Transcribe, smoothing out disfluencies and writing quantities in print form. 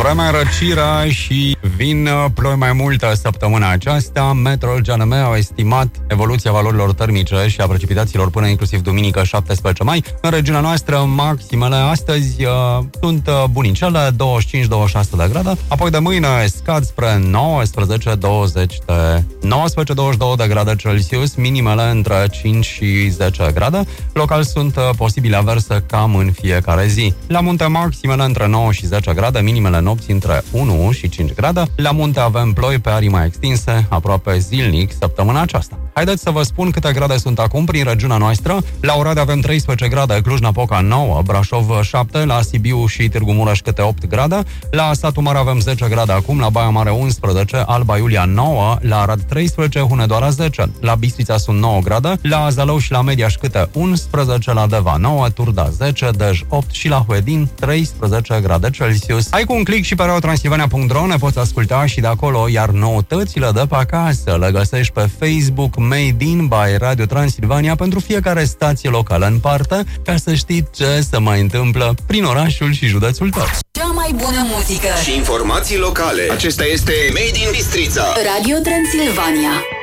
Vremea răciră și vin ploi mai multă săptămâna aceasta. Meteorologii au estimat evoluția valorilor termice și a precipitațiilor până inclusiv duminică 17 mai. În regiunea noastră, maximele astăzi sunt bunicele, 25-26 de grade. Apoi de mâine scad spre 19-22 de grade Celsius, minimele între 5 și 10 grade. Local sunt posibile averse cam în fiecare zi. La munte maximele între 9 și 10 grade, minimele nopți între 1 și 5 grade. La munte avem ploi pe arii mai extinse, aproape zilnic săptămâna aceasta. Haideți să vă spun câte grade sunt acum prin regiunea noastră. La Oradea avem 13 grade, Cluj-Napoca 9, Brașov 7, la Sibiu și Târgu Mureș câte 8 grade. La Satu Mare avem 10 grade acum, la Baia Mare 11, Alba Iulia 9, la Arad 13, Hunedoara 10, la Bistrița sunt 9 grade, la Zalău și la Mediaș câte 11, la Deva 9, Turda 10, Dej 8 și la Huedin 13 grade Celsius. Hai cu un click și pe radiotransilvania.ro, ne poți asculta și de acolo, iar noutățile de pe acasă le găsești pe Facebook Made in by Radio Transilvania pentru fiecare stație locală în parte, ca să știi ce se mai întâmplă prin orașul și județul tău. Cea mai bună muzică și informații locale. Acesta este Made in Bistrița. Radio Transilvania.